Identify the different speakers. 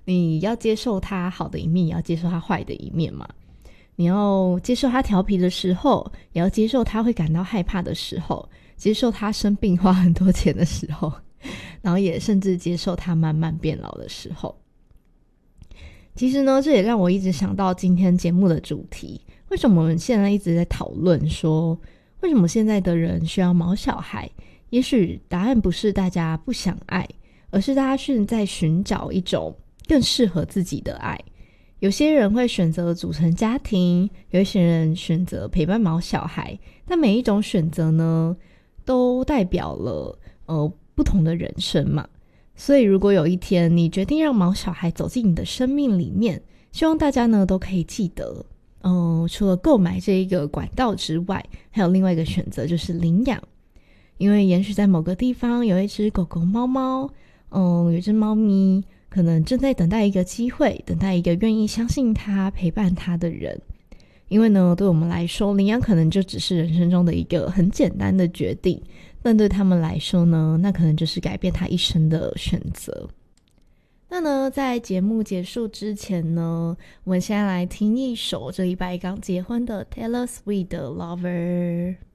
Speaker 1: 你要接受他好的一面，也要接受他坏的一面嘛。你要接受他调皮的时候，也要接受他会感到害怕的时候，接受他生病花很多钱的时候，然后也甚至接受他慢慢变老的时候。其实呢，这也让我一直想到今天节目的主题，为什么我们现在一直在讨论说为什么现在的人需要毛小孩。也许答案不是大家不想爱，而是大家是在寻找一种更适合自己的爱。有些人会选择组成家庭，有一些人选择陪伴毛小孩，但每一种选择呢，都代表了不同的人生嘛。所以如果有一天你决定让毛小孩走进你的生命里面，希望大家呢都可以记得除了购买这一个管道之外，还有另外一个选择，就是领养。因为也许在某个地方有一只狗狗猫猫，有一只猫咪可能正在等待一个机会，等待一个愿意相信它陪伴它的人。因为呢，对我们来说，领养可能就只是人生中的一个很简单的决定，但对他们来说呢，那可能就是改变他一生的选择。那呢，在节目结束之前呢，我们先来听一首这礼拜刚结婚的 Taylor Swift 的 Lover。